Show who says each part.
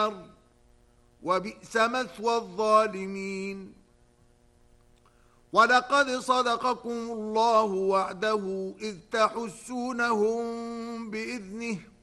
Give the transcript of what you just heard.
Speaker 1: النار وبئس مثوى الظالمين. ولقد صدقكم الله وعده إذ تحسونهم بإذنه